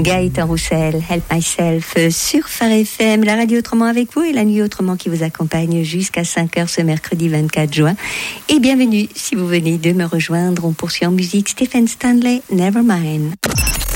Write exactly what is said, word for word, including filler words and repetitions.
Gaëtan Roussel, Help Myself sur Phare F M, la radio autrement avec vous et la nuit autrement qui vous accompagne jusqu'à cinq heures ce mercredi vingt-quatre juin. Et bienvenue si vous venez de me rejoindre, on poursuit en musique Stephen Stanley, Nevermind.